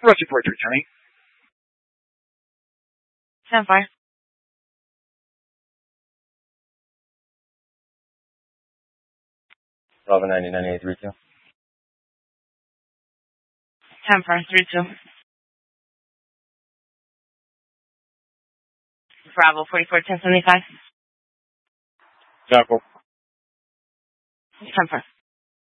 Rest report to returning. 10-4. Bravo 99-832. 10-4, 3-2. Bravo 44, 1075. 10-4. 10-4.